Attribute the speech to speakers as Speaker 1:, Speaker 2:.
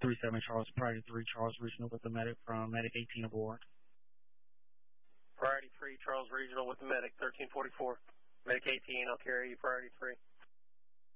Speaker 1: 37 Charles, priority 3 Charles Regional with the medic from medic 18 aboard.
Speaker 2: Priority 3 Charles Regional with the medic 1344. Medic 18, I'll carry you priority 3.